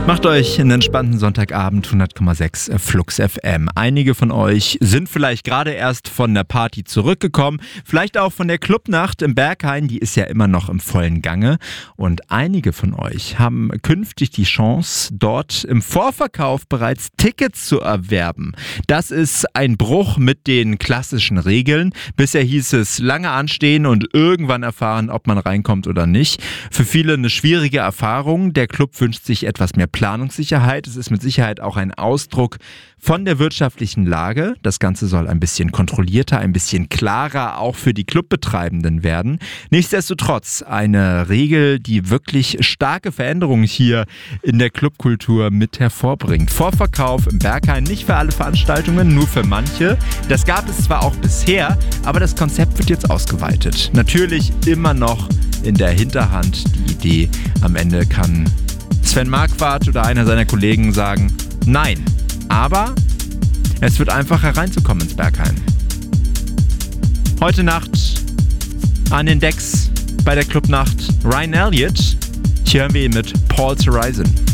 Macht euch einen entspannten Sonntagabend, 100,6 Flux FM. Einige von euch sind vielleicht gerade erst von der Party zurückgekommen, vielleicht auch von der Clubnacht im Berghain, die ist ja immer noch im vollen Gange. Und einige von euch haben künftig die Chance, dort im Vorverkauf bereits Tickets zu erwerben. Das ist ein Bruch mit den klassischen Regeln. Bisher hieß es lange anstehen und irgendwann erfahren, ob man reinkommt oder nicht. Für viele eine schwierige Erfahrung. Der Club wünscht sich etwas mehr Planungssicherheit. Es ist mit Sicherheit auch ein Ausdruck von der wirtschaftlichen Lage. Das Ganze soll ein bisschen kontrollierter, ein bisschen klarer auch für die Clubbetreibenden werden. Nichtsdestotrotz eine Regel, die wirklich starke Veränderungen hier in der Clubkultur mit hervorbringt. Vorverkauf im Berghain nicht für alle Veranstaltungen, nur für manche. Das gab es zwar auch bisher, aber das Konzept wird jetzt ausgeweitet. Natürlich immer noch in der Hinterhand die Idee, am Ende kann Sven Marquardt oder einer seiner Kollegen sagen, nein, aber es wird einfacher reinzukommen ins Berghain. Heute Nacht an den Decks bei der Clubnacht Ryan Elliott. Hier hören wir ihn mit Paul's Horizon.